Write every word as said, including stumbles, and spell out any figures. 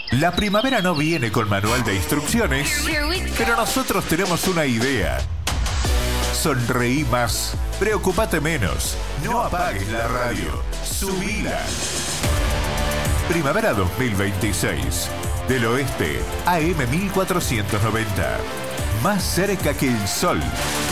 La primavera no viene con manual de instrucciones, pero nosotros tenemos una idea. Sonreí más, preocupate menos, no apagues la radio, subila. Primavera dos mil veintiséis, del oeste, A M mil cuatrocientos noventa, más cerca que el sol.